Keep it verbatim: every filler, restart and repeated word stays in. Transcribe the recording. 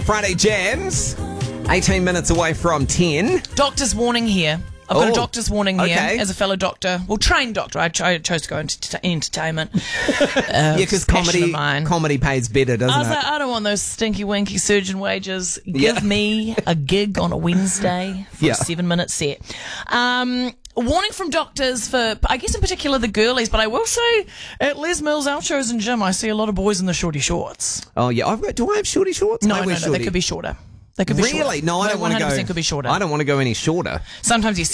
Friday Jams, eighteen minutes away from ten. Doctor's warning here. I've got Oh, a doctor's warning here okay. as a fellow doctor. Well, trained doctor. I, ch- I chose to go into t- entertainment. Uh, Yeah, because comedy, of mine. comedy pays better, doesn't I was it? like, I don't want those stinky winky surgeon wages. Give Yeah. me a gig on a Wednesday for Yeah. a seven minute set. Um, warning from doctors for, I guess in particular the girlies, but I will say at Les Mills Outros and Gym, I see a lot of boys in the shorty shorts. Oh, yeah. I've got, do I have shorty shorts? No, I no, wear no, shorty. they could be shorter. They could be shorter. Really? No, I don't want to go. one hundred percent could be shorter. I don't want to go any shorter. Sometimes you